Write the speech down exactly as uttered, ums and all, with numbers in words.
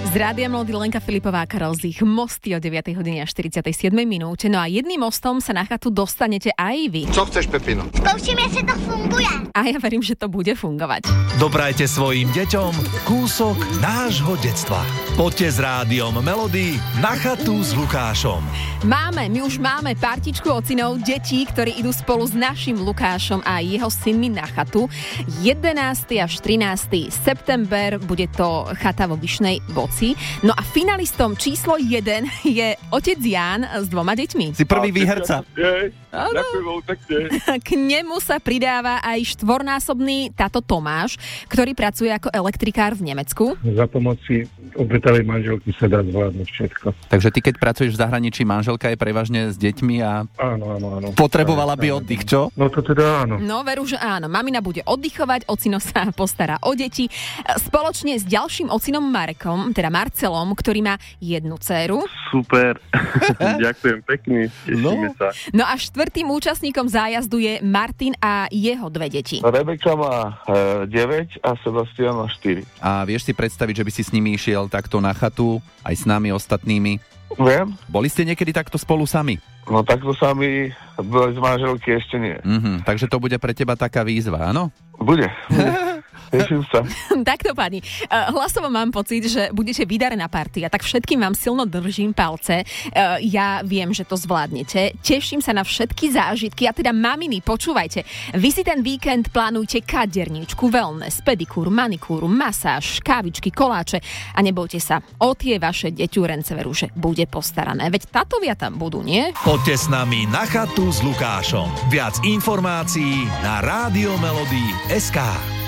Z Rádia Melody Lenka Filipová, Karol Zich, Mosty o deviatej hodine a štyridsiatej siedmej minúte. No a jedným mostom sa na chatu dostanete aj vy. Co chceš, Pepino? Skúšime, že to funguje. A ja verím, že to bude fungovať. Doprajte svojim deťom kúsok nášho detstva. Poďte s Rádiom Melody na chatu s Lukášom. Máme, my už máme partičku ocinov detí, ktorí idú spolu s našim Lukášom a jeho synmi na chatu. jedenásteho až trinásteho september bude to chata vo Vyšnej Boci. No a finalistom číslo jeden je otec Ján s dvoma deťmi. Si prvý výherca. Ďakujem veľmi pekne. K nemu sa pridáva aj štvornásobný tato Tomáš, ktorý pracuje ako elektrikár v Nemecku. Za pomoci obetavej manželky sa dá zvládnuť všetko. Takže ty, keď pracuješ v zahraničí, manželka je prevažne s deťmi a Áno, áno, áno. potrebovala by oddych, čo? No to teda áno. No, veru, že áno. Mamina bude oddychovať, ocino sa postará o deti. Spoločne s ďalším ocinom Marekom, teda Marcelom, ktorý má jednu dcéru. Super. Ďakujem pekne. Tešíme No. sa. No a štvrtým účastníkom zájazdu je Martin a jeho dve deti. Rebeka má e, deväť a Sebastian má štyri. A vieš si predstaviť, že by si s nimi išiel takto na chatu, aj s nami ostatnými? Viem? Boli ste niekedy takto spolu sami? No takto sami bez manželky ešte nie. Mhm, takže to bude pre teba taká výzva, áno? Bude. Bude. Teším sa. Takto, pani. Hlasovo mám pocit, že budete vydarená partia, tak všetkým vám silno držím palce. Ja viem, že to zvládnete. Teším sa na všetky zážitky a teda maminy, počúvajte. Vy si ten víkend plánujte kaderníčku, wellness, pedikúr, manikúru, masáž, kávičky, koláče a nebojte sa, o tie vaše deťúrence veru, že bude postarané. Veď tatovia tam budú, nie? Poďte s nami na chatu s Lukášom. Viac informácií na rádio melody bodka es ká.